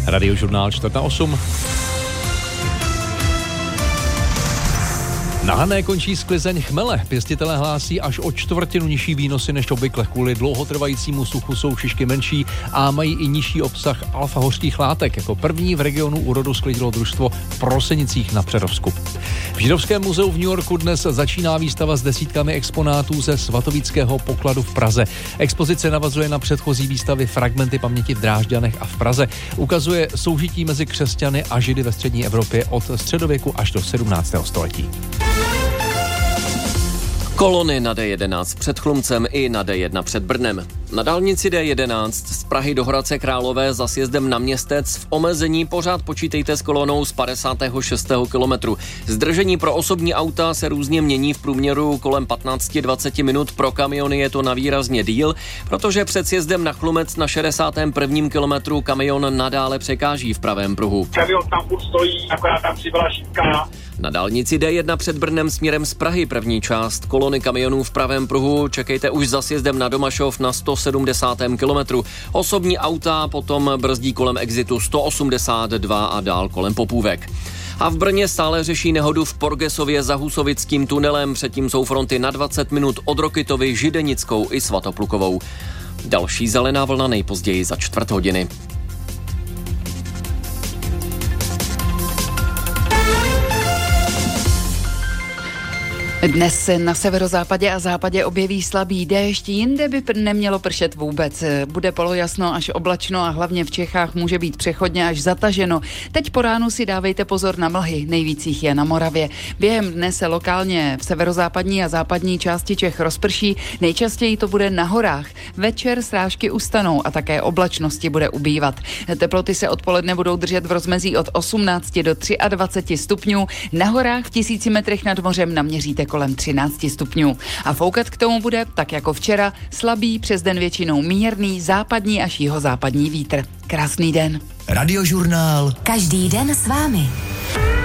Radiožurnál 4:08. Na Hané končí sklizeň chmele. Pěstitelé hlásí až o 1/4 nižší výnosy než obvykle. Kvůli dlouhotrvajícímu suchu jsou šišky menší a mají i nižší obsah alfa-hořkých látek. Jako první v regionu úrodu sklidilo družstvo v Prosenicích na Přerovsku. V Židovském muzeu v New Yorku dnes začíná výstava s desítkami exponátů ze svatovíckého pokladu v Praze. Expozice navazuje na předchozí výstavy Fragmenty paměti v Drážďanech a v Praze. Ukazuje soužití mezi křesťany a Židy ve střední Evropě od středověku až do 17. století. Kolony na D11 před Chlumcem i na D1 před Brnem. Na dálnici D11 z Prahy do Hradce Králové za sjezdem na Městec v omezení pořád počítejte s kolonou z 56. kilometru. Zdržení pro osobní auta se různě mění, v průměru kolem 15-20 minut, pro kamiony je to na výrazně díl, protože před sjezdem na Chlumec na 61. kilometru kamion nadále překáží v pravém pruhu. Kamion tam furt stojí, akorát tam přibyla šípka. Na dálnici D1 před Brnem směrem z Prahy první část kolony kamionů v pravém pruhu čekejte už za sjezdem na Domašov na 170. kilometru. Osobní auta potom brzdí kolem exitu 182 a dál kolem Popůvek. A v Brně stále řeší nehodu v Porgesově za Husovickým tunelem, předtím jsou fronty na 20 minut od Rokytovy, Židenickou i Svatoplukovou. Další zelená vlna nejpozději za 4:15. Dnes se na severozápadě a západě objeví slabý déšť, jinde by nemělo pršet vůbec. Bude polojasno až oblačno a hlavně v Čechách může být přechodně až zataženo. Teď po ránu si dávejte pozor na mlhy, nejvíc jich je na Moravě. Během dne se lokálně v severozápadní a západní části Čech rozprší, nejčastěji to bude na horách. Večer srážky ustanou a také oblačnosti bude ubývat. Teploty se odpoledne budou držet v rozmezí od 18 do 23 stupňů, na horách v 1000 metrech nad mořem naměříte kolem 13 stupňů. A foukat k tomu bude, tak jako včera, slabý, přes den většinou mírný, západní až jihozápadní vítr. Krásný den. Radiožurnál. Každý den s vámi.